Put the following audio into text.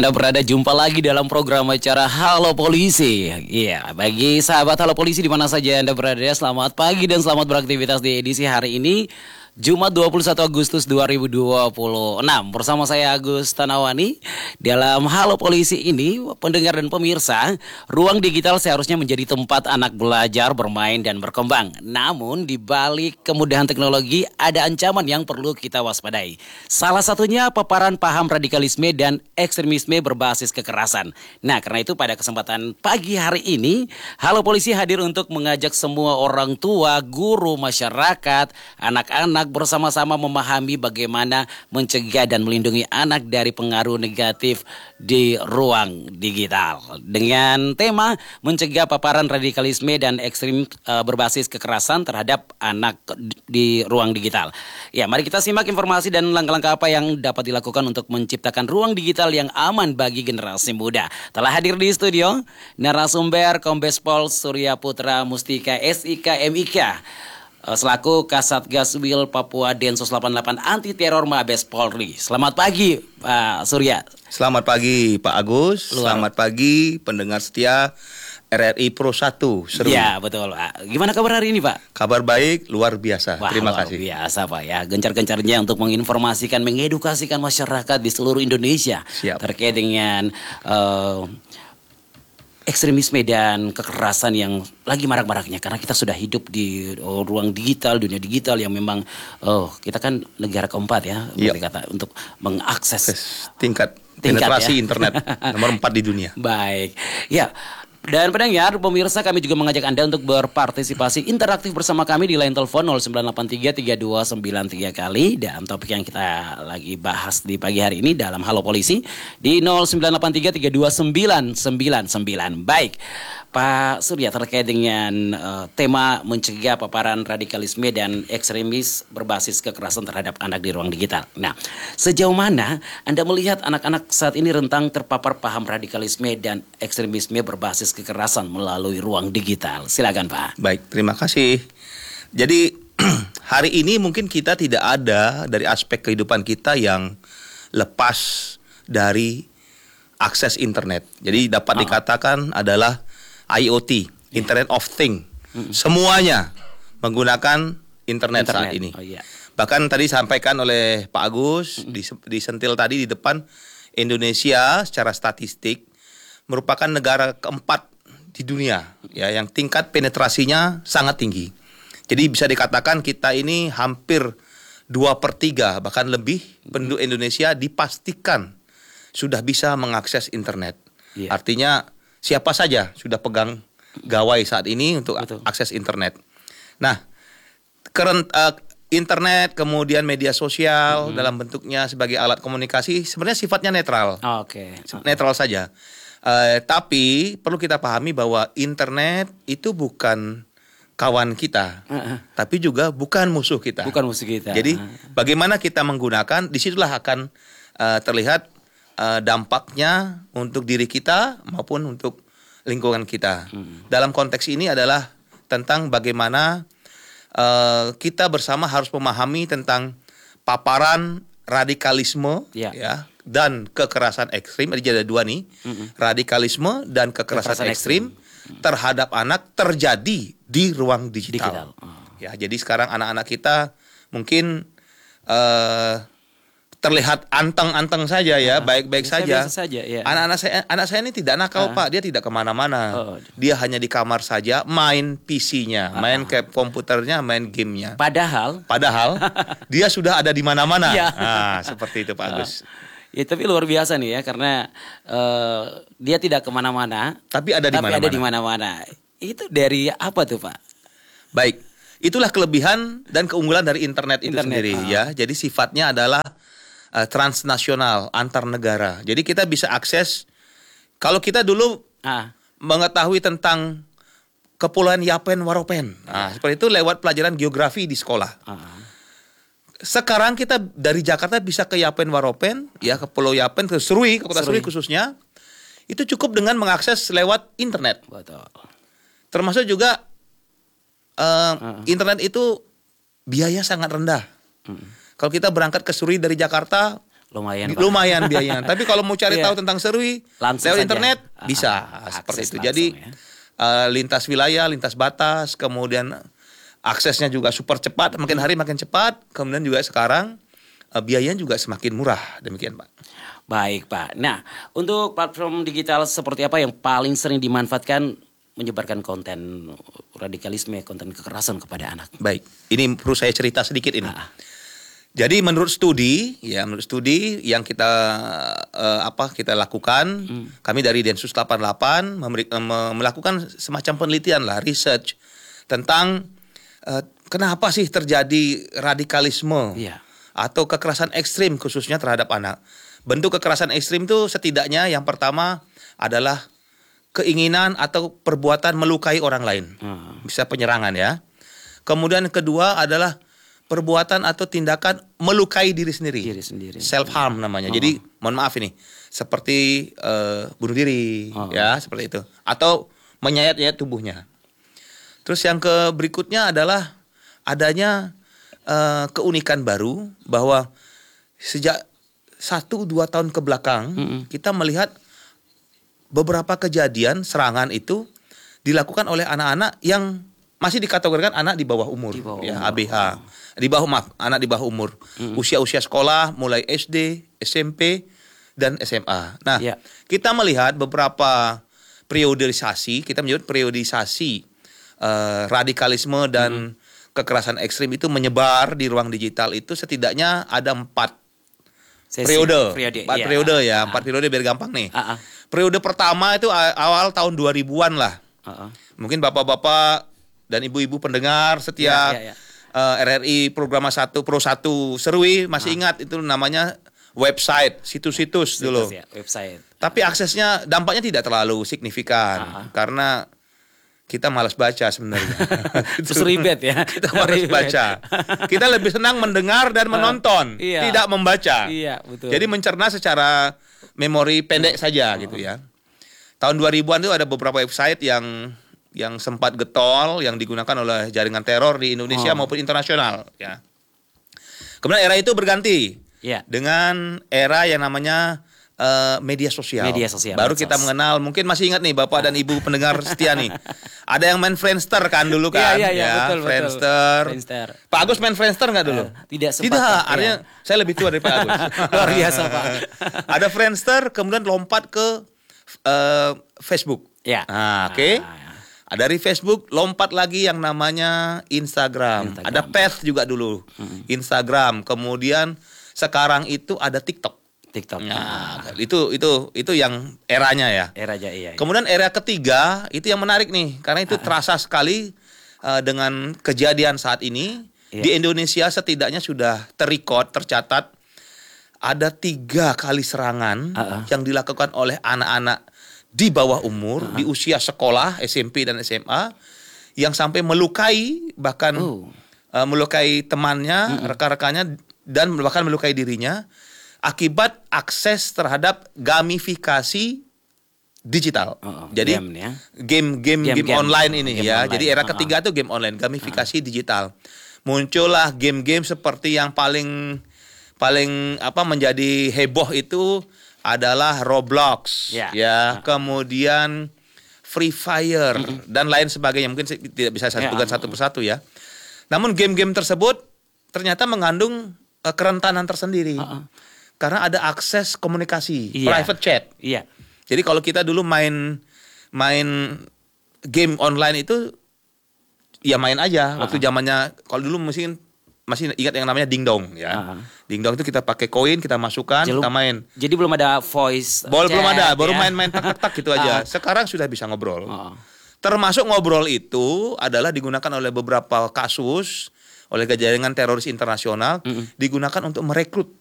Anda berada jumpa lagi dalam program acara Halo Polisi. Iya, bagi sahabat Halo Polisi di mana saja Anda berada, selamat pagi dan selamat beraktivitas di edisi hari ini, Jumat 21 Agustus 2026. Bersama saya Agus Tanawani. Dalam Halo Polisi ini, pendengar dan pemirsa, ruang digital seharusnya menjadi tempat anak belajar, bermain dan berkembang. Namun di balik kemudahan teknologi ada ancaman yang perlu kita waspadai. Salah satunya paparan paham radikalisme dan ekstremisme berbasis kekerasan. Nah, karena itu pada kesempatan pagi hari ini, Halo Polisi hadir untuk mengajak semua orang tua, guru, masyarakat, anak-anak bersama-sama memahami bagaimana mencegah dan melindungi anak dari pengaruh negatif di ruang digital. Dengan tema mencegah paparan radikalisme dan ekstrim berbasis kekerasan terhadap anak di ruang digital. Ya, mari kita simak informasi dan langkah-langkah apa yang dapat dilakukan untuk menciptakan ruang digital yang aman bagi generasi muda. Telah hadir di studio narasumber Kombes Pol Surya Putra Mustika SIK MIK selaku Kasatgas Wil Papua Densus 88 Anti Teror Mabes Polri. Selamat pagi Pak Surya. Selamat pagi Pak Agus. Selamat pagi pendengar setia RRI Pro 1 Seru. Ya betul Pak. Gimana kabar hari ini Pak? Kabar baik, luar biasa. Wah, terima luar kasih. Biasa Pak ya. Gencar-gencarnya untuk menginformasikan, mengedukasikan masyarakat di seluruh Indonesia. Siap. Terkait dengan ekstremisme dan kekerasan yang lagi marak-maraknya, karena kita sudah hidup di ruang digital, dunia digital yang memang kita kan negara keempat ya, Yep. kata untuk mengakses tingkat penetrasi ya. internet nomor 4 di dunia. Baik. Ya. Dan pendengar, pemirsa, kami juga mengajak Anda untuk berpartisipasi interaktif bersama kami di line telepon 09833293 kali. Dan topik yang kita lagi bahas di pagi hari ini dalam Halo Polisi di 0983329999. Baik, Pak Surya, terkait dengan tema mencegah paparan radikalisme dan ekstremis berbasis kekerasan terhadap anak di ruang digital. Nah, sejauh mana Anda melihat anak-anak saat ini rentang terpapar paham radikalisme dan ekstremisme berbasis kekerasan melalui ruang digital? Silakan Pak. Baik, terima kasih. Jadi hari ini mungkin kita tidak ada dari aspek kehidupan kita yang lepas dari akses internet. Jadi dapat dikatakan adalah IoT, Internet of Things. Semuanya menggunakan internet saat ini. Oh, iya. Bahkan tadi sampaikan oleh Pak Agus, disentil tadi di depan, Indonesia secara statistik merupakan negara keempat di dunia ya yang tingkat penetrasinya sangat tinggi. Jadi bisa dikatakan kita ini hampir 2/3 bahkan lebih penduduk Indonesia dipastikan sudah bisa mengakses internet. Iya. Artinya siapa saja sudah pegang gawai saat ini untuk akses internet. Nah, internet kemudian media sosial dalam bentuknya sebagai alat komunikasi sebenarnya sifatnya netral. Oke. Netral saja. Tapi perlu kita pahami bahwa internet itu bukan kawan kita, tapi juga bukan musuh kita. Bukan musuh kita. Jadi bagaimana kita menggunakan, disitulah akan terlihat dampaknya untuk diri kita maupun untuk lingkungan kita. Dalam konteks ini adalah tentang bagaimana kita bersama harus memahami tentang paparan radikalisme ya dan kekerasan ekstrim. Jadi ada dua nih, radikalisme dan kekerasan ekstrim terhadap anak terjadi di ruang digital. Ya, jadi sekarang anak-anak kita mungkin terlihat anteng-anteng saja ya, baik-baik saja. Ya. Anak saya ini tidak nakal Pak, dia tidak kemana-mana. Dia hanya di kamar saja, main PC-nya, main komputernya, main gamenya. Padahal dia sudah ada di mana-mana. Ya. Nah, seperti itu Pak Agus. Ya, tapi luar biasa nih ya, karena dia tidak kemana-mana, tapi ada di mana-mana. Itu dari apa tuh Pak? Baik, itulah kelebihan dan keunggulan dari internet itu sendiri ya. Jadi sifatnya adalah transnasional, antar negara. Jadi kita bisa akses. Kalau kita dulu mengetahui tentang Kepulauan Yapen Waropen, seperti itu lewat pelajaran geografi di sekolah. Sekarang kita dari Jakarta bisa ke Yapen Waropen, ya ke Pulau Yapen, ke Serui, ke Kota Serui khususnya. Itu cukup dengan mengakses lewat internet. Betul. Termasuk juga internet itu biaya sangat rendah. Kalau kita berangkat ke Suri dari Jakarta Lumayan, Pak. Lumayan biayanya. Tapi kalau mau cari Iya. tahu tentang Serui Langsung lewat saja. internet bisa Akses seperti itu. langsung, Jadi ya. lintas wilayah, lintas batas, kemudian aksesnya juga super cepat, makin hari makin cepat. Kemudian juga sekarang biayanya juga semakin murah, demikian Pak. Baik, Pak. Nah, untuk platform digital seperti apa yang paling sering dimanfaatkan menyebarkan konten radikalisme, konten kekerasan kepada anak? Baik, ini perlu saya cerita sedikit ini. Ah. Jadi menurut studi yang kita kita lakukan, kami dari Densus 88 melakukan semacam penelitian lah, research tentang kenapa sih terjadi radikalisme Iya. atau kekerasan ekstrim khususnya terhadap anak. Bentuk kekerasan ekstrim itu setidaknya yang pertama adalah keinginan atau perbuatan melukai orang lain. Bisa penyerangan ya. Kemudian kedua adalah perbuatan atau tindakan melukai diri sendiri. Diri sendiri. Self harm namanya. Jadi mohon maaf ini seperti bunuh diri ya, seperti itu. Atau menyayat-nyayat tubuhnya. Terus yang berikutnya adalah adanya keunikan baru bahwa sejak 1-2 tahun ke belakang kita melihat beberapa kejadian serangan itu dilakukan oleh anak-anak yang masih dikategorikan anak di bawah umur, ya ABH. Anak di bawah umur. Usia-usia sekolah mulai SD, SMP dan SMA. Nah, kita melihat beberapa periodisasi, kita menyebut periodisasi radikalisme dan kekerasan ekstrim itu menyebar di ruang digital itu setidaknya ada 4 periode. 4 periode ya, 4 periode biar gampang nih. Periode pertama itu awal tahun 2000-an lah. Mungkin bapak-bapak dan ibu-ibu pendengar setiap RRI Program 1 Pro 1 Serui masih ingat itu namanya website, situs-situs dulu. Ya, website. Tapi aksesnya dampaknya tidak terlalu signifikan karena kita malas baca sebenarnya. Terus ribet ya. Kita malas baca. Kita lebih senang mendengar dan menonton, tidak membaca. Iya, betul. Jadi mencerna secara memori pendek saja gitu ya. Tahun 2000-an itu ada beberapa website yang sempat getol yang digunakan oleh jaringan teror di Indonesia maupun internasional ya. Kemudian era itu berganti dengan era yang namanya media sosial. Baru kita mengenal, mungkin masih ingat nih Bapak dan Ibu pendengar setia nih. Ada yang main Friendster kan dulu kan? Iya, betul, Friendster. Pak Agus main Friendster nggak dulu? Tidak sempat. Tidak, artinya saya lebih tua dari Pak Agus. Luar biasa Pak. Ada Friendster, kemudian lompat ke Facebook. Ya. Nah, oke. Dari Facebook lompat lagi yang namanya Instagram. Ada Path juga dulu. Instagram. Kemudian sekarang itu ada TikTok. Nah, itu yang eranya ya. Eranya iya. Kemudian era ketiga itu yang menarik nih karena itu terasa sekali dengan kejadian saat ini di Indonesia setidaknya sudah tercatat ada 3 kali serangan yang dilakukan oleh anak-anak di bawah umur di usia sekolah SMP dan SMA yang sampai melukai bahkan melukai temannya, rekan-rekannya dan bahkan melukai dirinya. Akibat akses terhadap gamifikasi digital. Jadi game online ini ya. Jadi era ketiga itu game online, gamifikasi digital. Muncullah game-game seperti yang paling menjadi heboh itu adalah Roblox ya. Kemudian Free Fire dan lain sebagainya. Mungkin tidak bisa saya sebutkan satu persatu ya. Namun game-game tersebut ternyata mengandung kerentanan tersendiri. Karena ada akses komunikasi, private chat. Iya. Jadi kalau kita dulu main game online itu ya main aja. Waktu zamannya kalau dulu masih ingat yang namanya dingdong ya. Dingdong itu kita pakai koin, kita masukkan, kita main. Jadi belum ada voice. Belum ada, baru main-main tak-tak gitu aja. Sekarang sudah bisa ngobrol. Termasuk ngobrol itu adalah digunakan oleh beberapa kasus oleh jaringan teroris internasional digunakan untuk merekrut